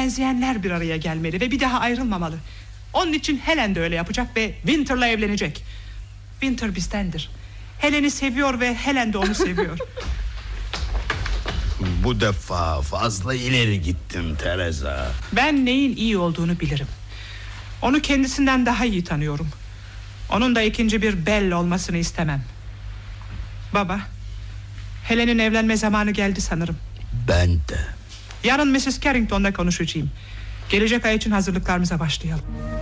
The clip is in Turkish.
benzeyenler bir araya gelmeli ve bir daha ayrılmamalı. Onun için Helen de öyle yapacak ve Winter'la evlenecek. Winter bizdendir. Helen'i seviyor ve Helen de onu seviyor. Bu defa fazla ileri gittin Teresa. Ben neyin iyi olduğunu bilirim. Onu kendisinden daha iyi tanıyorum. Onun da ikinci bir Belle olmasını istemem. Baba, Helen'in evlenme zamanı geldi sanırım. Ben de. Yarın Mrs. Carrington'la konuşacağım. Gelecek ay için hazırlıklarımıza başlayalım.